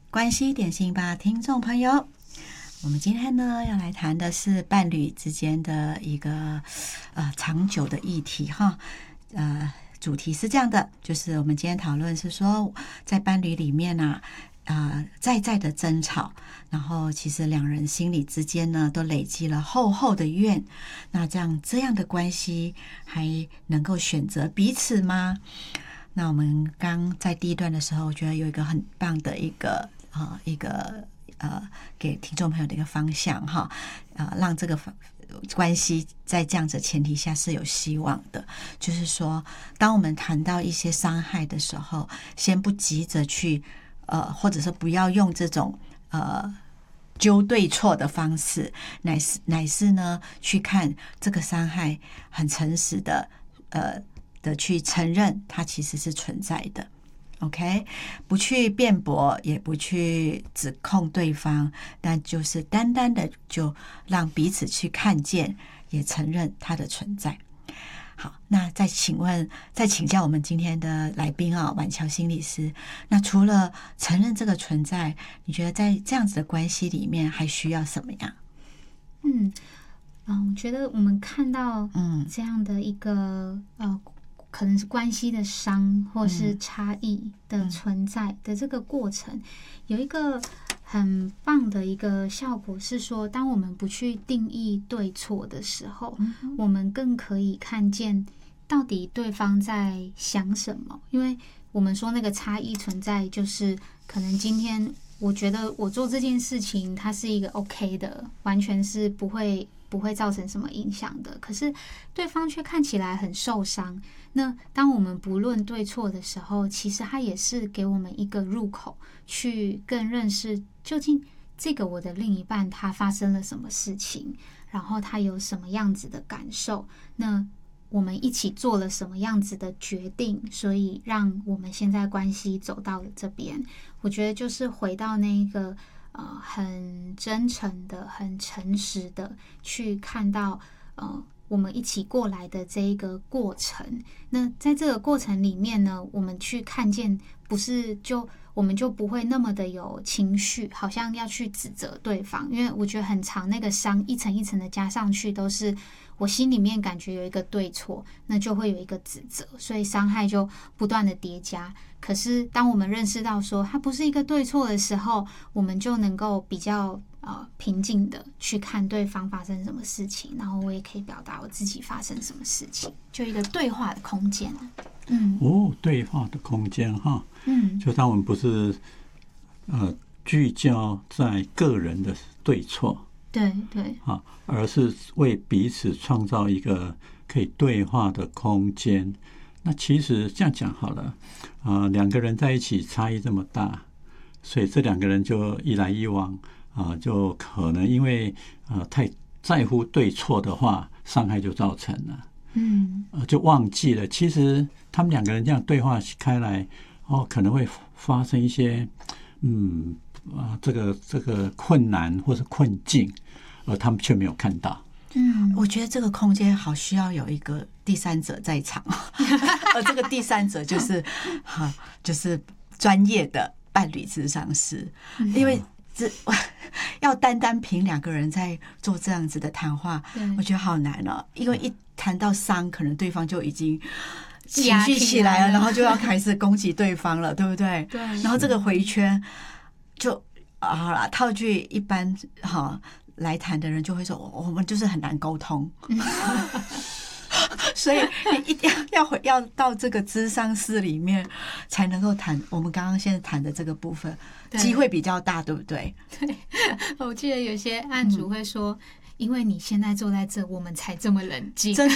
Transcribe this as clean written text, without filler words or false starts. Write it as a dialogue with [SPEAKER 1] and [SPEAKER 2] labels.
[SPEAKER 1] 关系点心吧，听众朋友，我们今天呢要来谈的是伴侣之间的一个长久的议题哈。主题是这样的，就是我们今天讨论是说，在伴侣里面啊，在的争吵，然后其实两人心里之间呢都累积了厚厚的怨，那这样的关系还能够选择彼此吗？那我们刚在第一段的时候，我觉得有一个很棒的一个给听众朋友的一个方向哈，让这个关系在这样子的前提下是有希望的。就是说，当我们谈到一些伤害的时候，先不急着去或者是不要用这种揪对错的方式，乃是呢去看这个伤害，很诚实的去承认它其实是存在的。OK， 不去辩驳，也不去指控对方，但就是单单的就让彼此去看见，也承认它的存在。好，那再请教我们今天的来宾啊，婉乔心理师。那除了承认这个存在，你觉得在这样子的关系里面还需要什么样？
[SPEAKER 2] 我觉得我们看到这样的一个可能是关系的伤或是差异的存在的这个过程，有一个很棒的一个效果是说，当我们不去定义对错的时候，我们更可以看见到底对方在想什么。因为我们说那个差异存在，就是可能今天我觉得我做这件事情它是一个 OK 的，完全是不会造成什么影响的，可是对方却看起来很受伤。那当我们不论对错的时候，其实它也是给我们一个入口，去更认识究竟这个我的另一半他发生了什么事情，然后他有什么样子的感受，那我们一起做了什么样子的决定，所以让我们现在关系走到了这边。我觉得就是回到那个很真诚的、很诚实的去看到我们一起过来的这一个过程。那在这个过程里面呢，我们去看见，不是我们就不会那么的有情绪，好像要去指责对方。因为我觉得很长，那个伤一层一层的加上去，都是我心里面感觉有一个对错，那就会有一个指责，所以伤害就不断的叠加。可是当我们认识到说它不是一个对错的时候，我们就能够比较平静的去看对方发生什么事情，然后我也可以表达我自己发生什么事情，就一个对话的空间。
[SPEAKER 3] 对话的空间哈，就当我们不是聚焦在个人的对错，
[SPEAKER 2] 对
[SPEAKER 3] 而是为彼此创造一个可以对话的空间。那其实这样讲好了，两个人在一起差异这么大，所以这两个人就一来一往就可能因为太在乎对错的话，伤害就造成了。就忘记了，其实他们两个人这样对话开来，可能会发生一些这个困难或是困境，而他们却没有看到。
[SPEAKER 1] 我觉得这个空间好需要有一个第三者在场，而这个第三者就是专业的伴侣咨商师，因为要单凭两个人在做这样子的谈话，我觉得好难哦。因为一谈到伤，可能对方就已经情绪起来了，然后就要开始攻击对方了，对不对？
[SPEAKER 2] 对。
[SPEAKER 1] 然后这个回圈就好了，套句一般来谈的人就会说，我们就是很难沟通。所以你一定要到这个咨商室里面才能够谈我们刚刚现在谈的这个部分，机会比较大，对不对？
[SPEAKER 2] 对，我记得有些案主会说，因为你现在坐在这，我们才这么冷静。